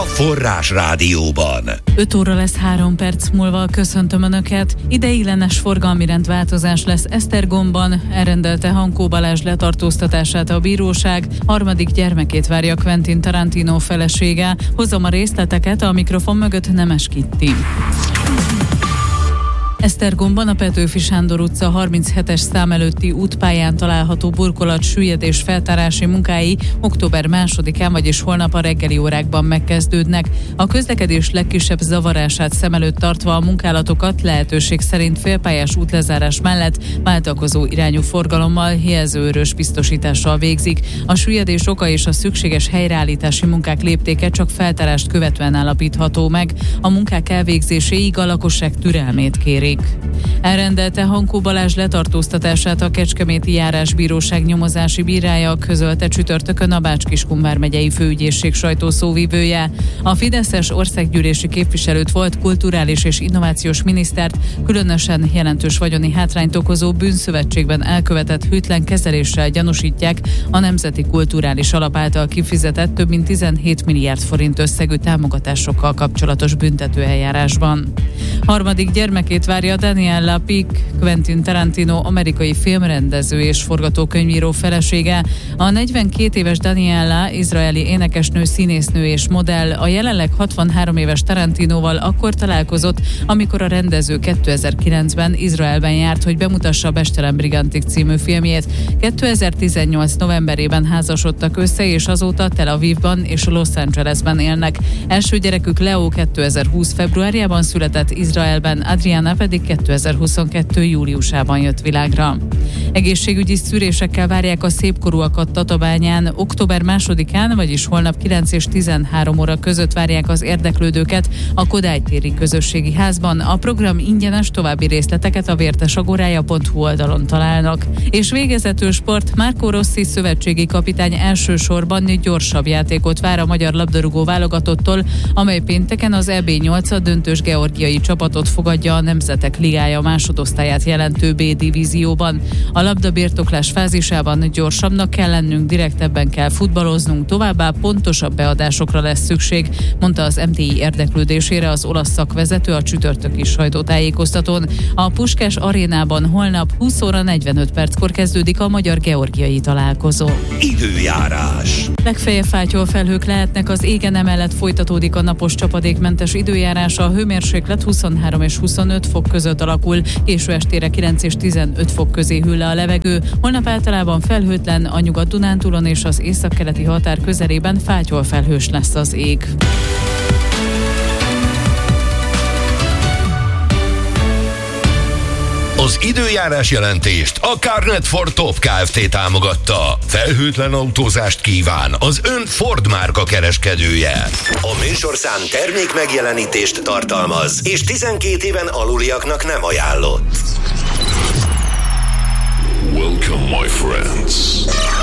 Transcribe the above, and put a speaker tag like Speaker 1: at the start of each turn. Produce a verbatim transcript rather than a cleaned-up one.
Speaker 1: Forrás Rádióban.
Speaker 2: öt óra lesz három perc múlva, köszöntöm Önöket. Ideiglenes forgalmi rendváltozás lesz Esztergomban, elrendelte Hankó Balázs letartóztatását a bíróság, harmadik gyermekét várja Quentin Tarantino felesége. Hozom a részleteket, a mikrofon mögött Nemes Kitti. Esztergomban a Petőfi Sándor utca harminchetes szám előtti útpályán található burkolat süllyedés feltárási munkái október másodikán, vagyis holnap a reggeli órákban megkezdődnek. A közlekedés legkisebb zavarását szem előtt tartva a munkálatokat lehetőség szerint félpályás útlezárás mellett váltakozó irányú forgalommal, jelzőőrös biztosítással végzik. A süllyedés oka és a szükséges helyreállítási munkák léptéke csak feltárást követően állapítható meg. A munkák elvégzéséig a lakosság türelmét kérik. Elrendelte Hankó Balázs letartóztatását a Kecskeméti Járásbíróság nyomozási bírája, közölte csütörtökön a Bács-Kiskun vármegyei főügyészség sajtószóvivője. A fideszes országgyűlési képviselőt, volt kulturális és innovációs minisztert különösen jelentős vagyoni hátrányt okozó bűnszövetségben elkövetett hűtlen kezeléssel gyanúsítják a Nemzeti Kulturális Alap által kifizetett több mint tizenhét milliárd forint összegű támogatásokkal kapcsolatos büntetőeljárásban. Harmadik gyermekét várja Daniela Pick, Quentin Tarantino amerikai filmrendező és forgatókönyvíró felesége. A negyvenkét éves Daniela, izraeli énekesnő, színésznő és modell, a jelenleg hatvanhárom éves Tarantinoval akkor találkozott, amikor a rendező kétezer-kilencben Izraelben járt, hogy bemutassa a Bestelen Brigantik című filmjét. kétezer-tizennyolc novemberében házasodtak össze, és azóta Tel Avivban és Los Angelesben élnek. Első gyerekük Leo kétezer-húsz februárjában született Izraelben, Adriana pedig kétezer-huszonkettő júliusában jött világra. Egészségügyi szűrésekkel várják a szépkorúakat Tatabányán. Október másodikán, vagyis holnap kilenc és tizenhárom óra között várják az érdeklődőket a Kodály téri közösségi házban. A program ingyenes, további részleteket a vértesagorája pont hu oldalon találnak. És végezetül sport. Marco Rossi szövetségi kapitány elsősorban gyorsabb játékot vár a magyar labdarúgó válogatottól, amely pénteken az é bé nyolc döntős georgiai csapatot fogadja a Nemzetek Ligája másodosztályát jelentő B divízióban. A labdabirtoklás fázisában gyorsabbnak kell lennünk, direktebben kell futballoznunk, továbbá pontosabb beadásokra lesz szükség, mondta az em té i érdeklődésére az olasz szakvezető a csütörtöki sajtótájékoztatón. A Puskás arénában holnap húsz óra negyvenöt perckor kezdődik a magyar-georgiai találkozó.
Speaker 1: Időjárás.
Speaker 2: Legfeljebb fátyol felhők lehetnek az égen, emellett folytatódik a napos csapadékmentes időjárás, a hőmérséklet huszonhárom és huszonöt fok között alakul, késő estére kilenc és tizenöt fok közé hűl le a levegő. Holnap általában felhőtlen, a Nyugat-Dunántúlon és az északkeleti határ közelében fátyol felhős lesz az ég.
Speaker 1: Az időjárás jelentést a Carnet Ford Top Kft. Támogatta. Felhőtlen autózást kíván az ön Ford márka kereskedője. A műsorszám termék megjelenítést tartalmaz, és tizenkét éven aluliaknak nem ajánlott.
Speaker 3: Welcome, my friends.